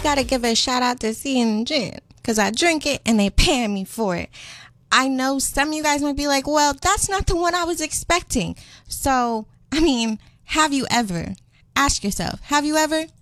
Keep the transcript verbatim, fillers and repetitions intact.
got to give a shout out to C and Gin because I drink it and they paying me for it. I know some of you guys might be like, well, that's not the one I was expecting. So, I mean, have you ever, ask yourself, have you ever